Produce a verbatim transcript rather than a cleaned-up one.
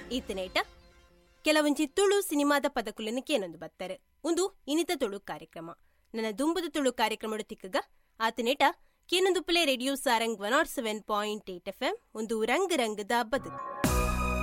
ಈತನೇಟ ಕೆಲವೊಂಜಿ ತುಳು ಸಿನಿಮಾದ ಪದಕುಲೆನ ಕೇನೊಂದು ಬತ್ತಾರೆ. ಒಂದು ಇನಿತ ತುಳು ಕಾರ್ಯಕ್ರಮ ನನ್ನ ದುಂಬುದ Tulu ಕಾರ್ಯಕ್ರಮಡು ತಿಕ್ಕಗ ಆತನೇಟ ಕೇನೊಂದು play radio Sarang one not seven point eight F M ಒಂದು ರಂಗ್ ರಂಗದ ಬದುಕು.